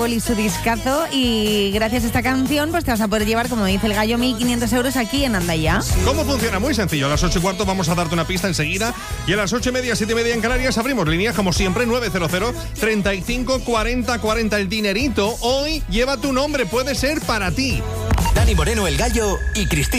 y su discazo, y gracias a esta canción pues te vas a poder llevar, como dice el gallo, 1.500 euros aquí en Andaya. ¿Cómo funciona? Muy sencillo. A las 8:15 vamos a darte una pista enseguida, y a las 8:30, 7:30 en Canarias abrimos líneas como siempre, 900 35 40 40. El dinerito hoy lleva tu nombre, puede ser para ti. Dani Moreno, el gallo, y Cristina